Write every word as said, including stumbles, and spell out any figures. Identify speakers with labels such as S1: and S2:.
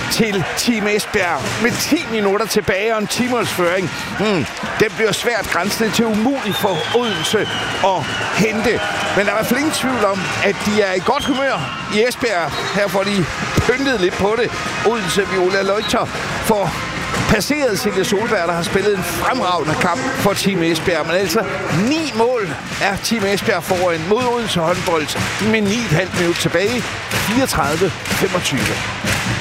S1: til Team Esbjerg med ti minutter tilbage og en timersføring. Hmm, det bliver svært grænsende til umuligt for Odense at hente. Men der er i hvert fald ingen tvivl om, at de er i godt humør i Esbjerg. Her får de pyntet lidt på det. Odense Viola Leuchter får passeret Silje Solberg, der har spillet en fremragende kamp for Team Esbjerg. Men altså ni mål er Team Esbjerg foran mod Odense håndbold med ni komma fem minut tilbage. fireogtredive femogtyve.